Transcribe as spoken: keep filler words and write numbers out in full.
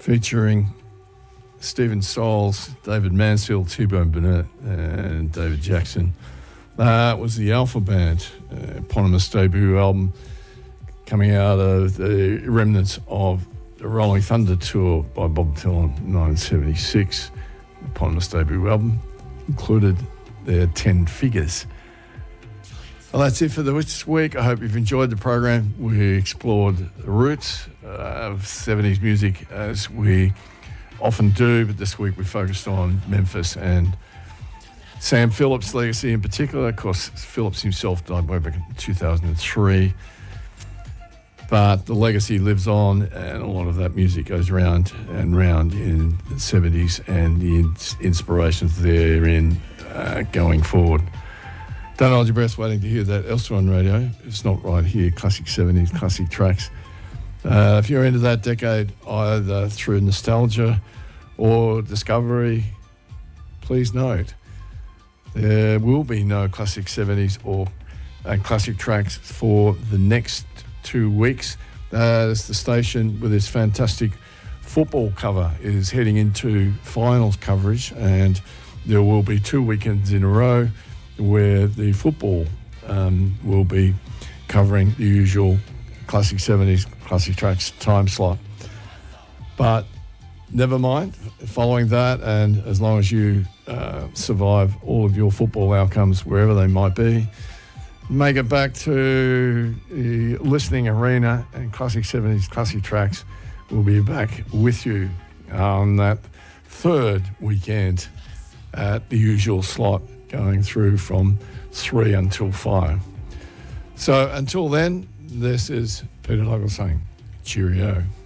featuring Stephen Souls, David Mansfield, T-Bone Burnett, and David Jackson. That was the Alpha Band, uh, eponymous debut album coming out of the remnants of the Rolling Thunder tour by Bob Dylan in nineteen seventy-six. The eponymous debut album included their ten figures. Well, that's it for this week. I hope you've enjoyed the program. We explored the roots uh, of seventies music as we often do, but this week we focused on Memphis and Sam Phillips' legacy in particular. Of course, Phillips himself died way back in two thousand three, but the legacy lives on, and a lot of that music goes round and round in the seventies, and the inspirations therein uh, going forward. Don't hold your breath waiting to hear that elsewhere on radio. It's not right here. Classic seventies, classic tracks. Uh, if you're into that decade, either through nostalgia or discovery, please note there will be no classic seventies or uh, classic tracks for the next two weeks. Uh, as the station with its fantastic football cover is heading into finals coverage, and there will be two weekends in a row where the football um, will be covering the usual classic seventies, classic tracks time slot. But never mind, following that, and as long as you uh, survive all of your football outcomes, wherever they might be, make it back to the listening arena, and classic seventies, classic tracks will be back with you on that third weekend at the usual slot, going through from three until five. So until then, this is Peter Douglas saying cheerio.